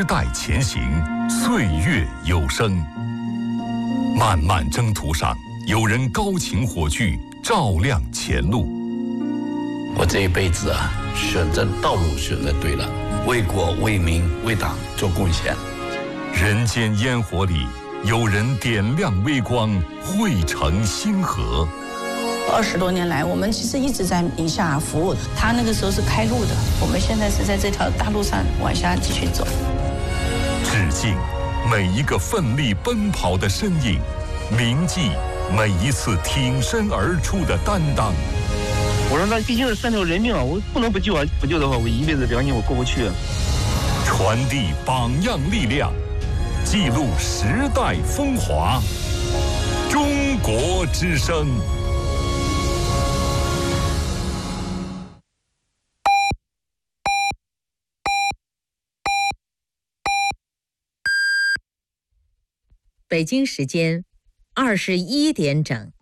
时代前行，岁月有声。漫漫征途上，有人高擎火炬，照亮前路。 我这一辈子啊，选择道路选择对了，为国为民为党做贡献。 人间烟火里，有人点亮微光，汇成星河。 20多年来，我们其实一直在宁夏服务。他那个时候是开路的，我们现在是在这条大路上往下继续走。 致敬每一个奋力奔跑的身影，铭记每一次挺身而出的担当。 我说那毕竟是3条人命啊，我不能不救啊！不救的话，我一辈子良心我过不去。 传递榜样力量，记录时代风华。中国之声。 北京时间21点整。